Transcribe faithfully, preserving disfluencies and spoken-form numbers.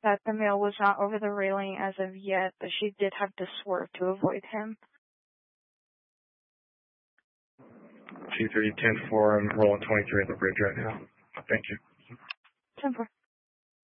that the male was not over the railing as of yet, but she did have to swerve to avoid him. Two three ten four, I'm rolling twenty-three at the bridge right now. Thank you. ten four.